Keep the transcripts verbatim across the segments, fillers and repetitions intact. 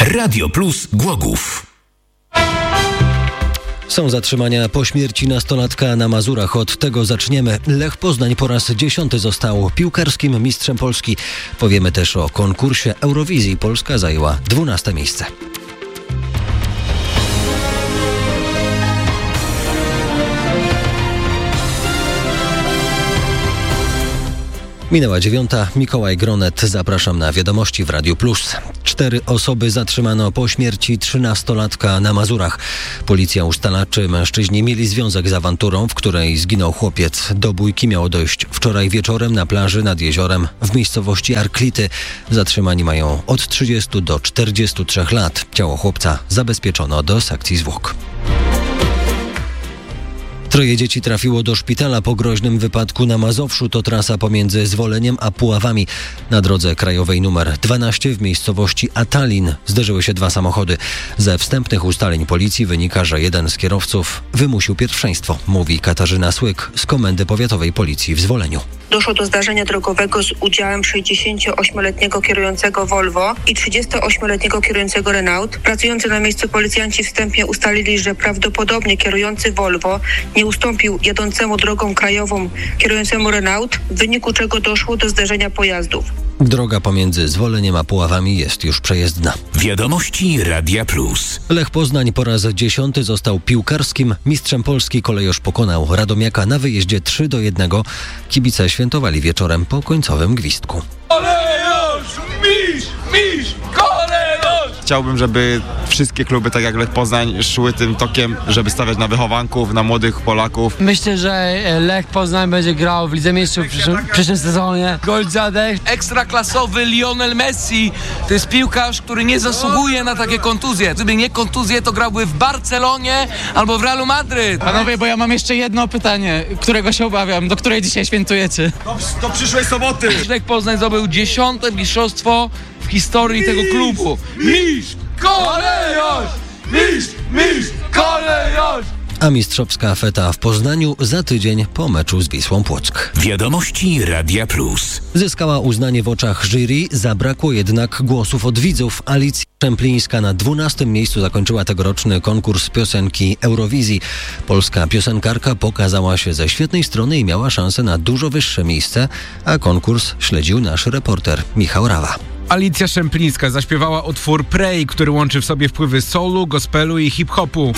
Radio Plus Głogów. Są zatrzymania po śmierci nastolatka na Mazurach. Od tego zaczniemy. Lech Poznań po raz dziesiąty został piłkarskim mistrzem Polski. Powiemy też o konkursie Eurowizji. Polska zajęła dwunaste miejsce. Minęła dziewiąta. Mikołaj Gronet. Zapraszam na wiadomości w Radiu Plus. Cztery osoby zatrzymano po śmierci trzynastolatka na Mazurach. Policja ustala, czy mężczyźni mieli związek z awanturą, w której zginął chłopiec. Do bójki miało dojść wczoraj wieczorem na plaży nad jeziorem w miejscowości Arklity. Zatrzymani mają od trzydziestu do czterdziestu trzech lat. Ciało chłopca zabezpieczono do sekcji zwłok. Troje dzieci trafiło do szpitala po groźnym wypadku na Mazowszu. To trasa pomiędzy Zwoleniem a Puławami. Na drodze krajowej numer dwanaście w miejscowości Atalin zderzyły się dwa samochody. Ze wstępnych ustaleń policji wynika, że jeden z kierowców wymusił pierwszeństwo, mówi Katarzyna Słyk z Komendy Powiatowej Policji w Zwoleniu. Doszło do zdarzenia drogowego z udziałem sześćdziesięcioośmioletniego kierującego Volvo i trzydziestoośmioletniego kierującego Renault. Pracujący na miejscu policjanci wstępnie ustalili, że prawdopodobnie kierujący Volvo nie ustąpił jadącemu drogą krajową kierującemu Renault, w wyniku czego doszło do zderzenia pojazdów. Droga pomiędzy Zwoleniem a Puławami jest już przejezdna. Wiadomości Radia Plus. Lech Poznań po raz dziesiąty został piłkarskim mistrzem Polski. Kolejorz pokonał Radomiaka na wyjeździe trzy do jednego. Kibice świętowali wieczorem po końcowym gwizdku. Kolejorz! Mistrz! Mistrz! Kolejorz! Chciałbym, żeby wszystkie kluby, tak jak Lech Poznań, szły tym tokiem, żeby stawiać na wychowanków, na młodych Polaków. Myślę, że Lech Poznań będzie grał w Lidze Mistrzów w przyszłym, w przyszłym sezonie. Goldziadek. Ekstraklasowy Lionel Messi to jest piłkarz, który nie zasługuje na takie kontuzje. Gdyby nie kontuzje, to grałby w Barcelonie albo w Realu Madryt. Panowie, bo ja mam jeszcze jedno pytanie, którego się obawiam, do której dzisiaj świętujecie. Do, do przyszłej soboty! Lech Poznań zdobył dziesiąte mistrzostwo w historii tego klubu. Mistrz! Kolejorz! Mistrz! Mistrz! Kolejorz! A mistrzowska feta w Poznaniu za tydzień po meczu z Wisłą Płock. Wiadomości Radia Plus. Zyskała uznanie w oczach jury, zabrakło jednak głosów od widzów. Alicja Szemplińska na dwunastym miejscu zakończyła tegoroczny konkurs piosenki Eurowizji. Polska piosenkarka pokazała się ze świetnej strony i miała szansę na dużo wyższe miejsce, a konkurs śledził nasz reporter Michał Rawa. Alicja Szemplińska zaśpiewała utwór Pray, który łączy w sobie wpływy soulu, gospelu i hip-hopu.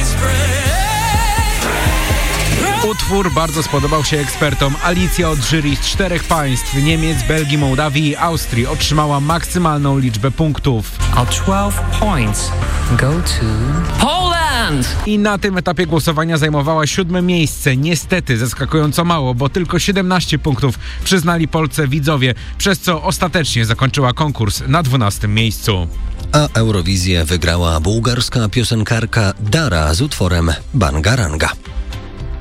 Utwór bardzo spodobał się ekspertom. Alicja od jury z czterech państw, Niemiec, Belgii, Mołdawii i Austrii, otrzymała maksymalną liczbę punktów. twelve points go to Poland! I na tym etapie głosowania zajmowała siódme miejsce. Niestety zaskakująco mało, bo tylko siedemnaście punktów przyznali Polce widzowie, przez co ostatecznie zakończyła konkurs na dwunastym miejscu. A Eurowizję wygrała bułgarska piosenkarka Dara z utworem Bangaranga.